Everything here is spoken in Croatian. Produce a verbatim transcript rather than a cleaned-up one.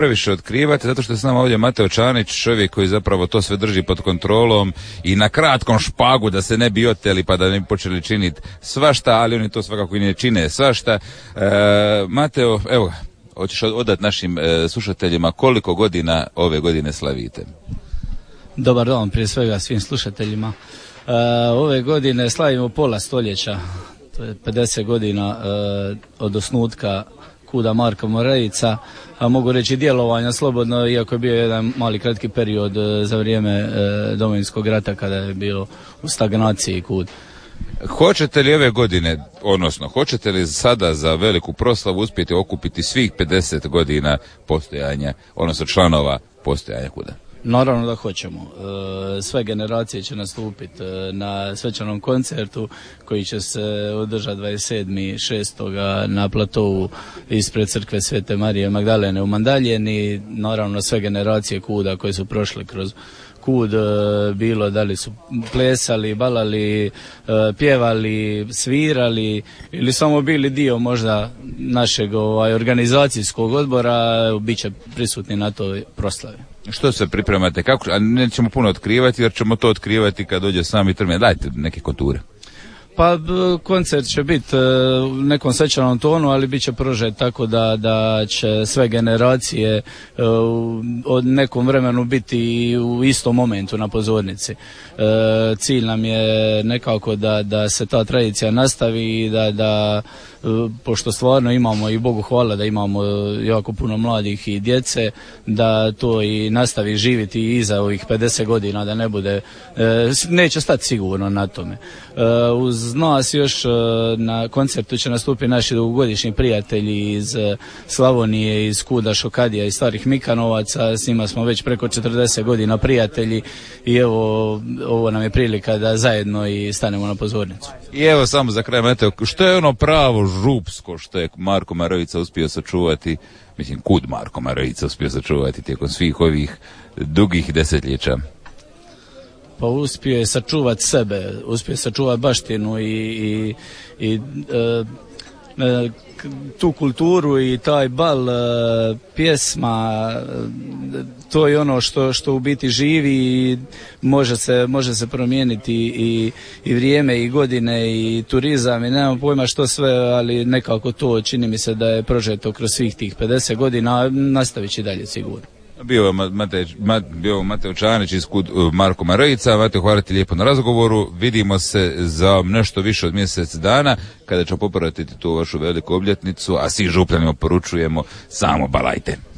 previše otkrivati, zato što je s nama ovdje Mateo Čanić, čovjek koji zapravo to sve drži pod kontrolom i na kratkom špagu da se ne bi oteli pa da ne bi počeli činiti svašta, ali oni to svakako i ne čine svašta. E, Mateo, evo, hoćeš odati našim e, slušateljima koliko godina ove godine slavite? Dobar dan prije svega svim slušateljima. E, ove godine slavimo pola stoljeća, to je pedeset godina e, od osnutka KUD-a Marka Moravica, a mogu reći djelovanja slobodno, iako je bio jedan mali kratki period e, za vrijeme e, Domovinskog rata kada je bio u stagnaciji KUD. Hoćete li ove godine, odnosno hoćete li sada za veliku proslavu uspjeti okupiti svih pedeset godina postojanja, odnosno članova postojanja KUD-a? Naravno da hoćemo. E, sve generacije će nastupiti e, na svečanom koncertu koji će se održati dvadeset sedmog šestog na platovu ispred crkve Svete Marije Magdalene u Mandaljeni. Naravno sve generacije KUD-a koje su prošle kroz KUD, bilo da li su plesali, balali, pjevali, svirali ili samo bili dio možda našeg ovaj, organizacijskog odbora, bit će prisutni na toj proslavi. Što se pripremate? Kako? A nećemo puno otkrivati jer ćemo to otkrivati kad dođe sami termin. Dajte neke konture. Pa koncert će biti u nekom svečanom tonu, ali bit će prožet tako da, da će sve generacije od nekom vremenu biti u istom momentu na pozornici. Cilj nam je nekako da, da se ta tradicija nastavi i da, da pošto stvarno imamo i Bogu hvala da imamo jako puno mladih i djece, da to i nastavi živjeti i iza ovih pedeset godina, da ne bude, neće stati sigurno na tome. Uz nas još na koncertu će nastupiti naši dugogodišnji prijatelji iz Slavonije, iz KUD-a Šokadija i Starih Mikanovaca, s njima smo već preko četrdeset godina prijatelji i evo, ovo nam je prilika da zajedno i stanemo na pozornicu. I evo samo za kraj, Mateo, što je ono pravo župsko što je Marko Moravica uspio sačuvati, mislim KUD Marko Moravica uspio sačuvati tijekom svih ovih dugih desetljeća? Pa uspio je sačuvati sebe, uspio je sačuvati baštinu i, i, i e, e, tu kulturu i taj bal e, pjesma, e, to je ono što, što u biti živi i može se, može se promijeniti i, i vrijeme i godine i turizam i nemam pojma što sve, ali nekako to čini mi se da je prožeto kroz svih tih pedeset godina, nastavit će dalje sigurno. Bio je Mateo, bio Mateo Čanić iz KUD Marko Moravica. Mateo, hvala ti lijepo na razgovoru. Vidimo se za nešto više od mjesec dana kada ćemo popratiti tu vašu veliku obljetnicu, a svi župljanima poručujemo samo balajte.